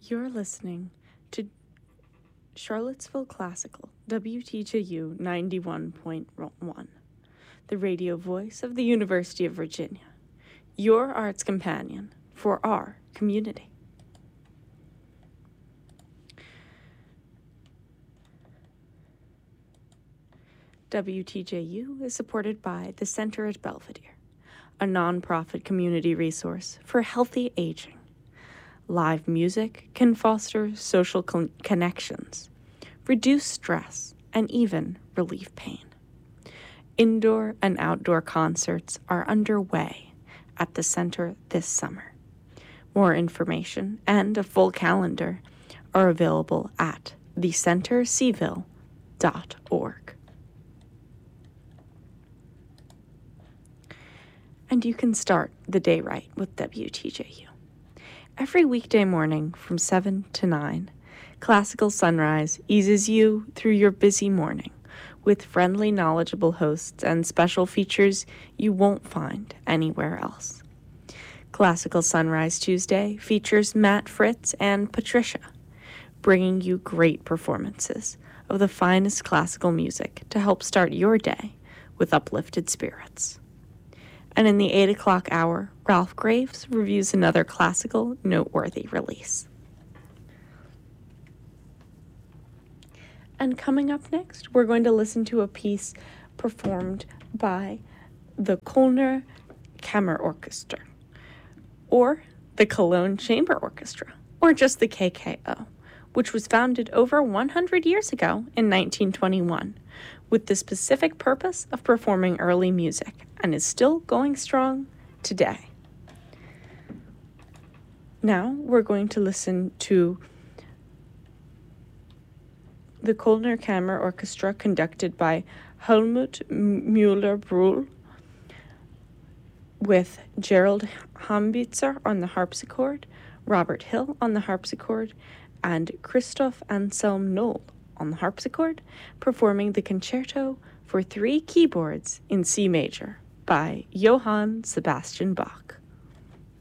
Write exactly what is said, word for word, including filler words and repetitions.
You're listening to Charlottesville Classical, W T J U ninety-one point one, the radio voice of the University of Virginia, your arts companion for our community. W T J U is supported by the Center at Belvedere, a nonprofit community resource for healthy aging. Live music can foster social con- connections, reduce stress, and even relieve pain. Indoor and outdoor concerts are underway at the center this summer. More information and a full calendar are available at the center c ville dot org. And you can start the day right with W T J U. Every weekday morning from seven to nine, Classical Sunrise eases you through your busy morning with friendly, knowledgeable hosts and special features you won't find anywhere else. Classical Sunrise Tuesday features Matt Fritz and Patricia, bringing you great performances of the finest classical music to help start your day with uplifted spirits. And in the eight o'clock hour, Ralph Graves reviews another classical noteworthy release. And coming up next, we're going to listen to a piece performed by the Kölner Kammerorchester, or the Cologne Chamber Orchestra, or just the K K O, which was founded over one hundred years ago in nineteen twenty-one, with the specific purpose of performing early music, and is still going strong today. Now we're going to listen to the Kölner Kammerorchester, conducted by Helmut Müller-Brühl, with Gerald Hambitzer on the harpsichord, Robert Hill on the harpsichord, and Christoph Anselm Knoll on the harpsichord, performing the concerto for three keyboards in C major by Johann Sebastian Bach.